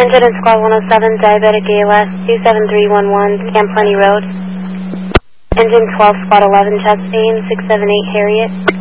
Engine and Squad 107, Diabetic ALS, 27311, Camp Plenty Road. Engine 12, Squad 11, chest pain, 678 Harriet.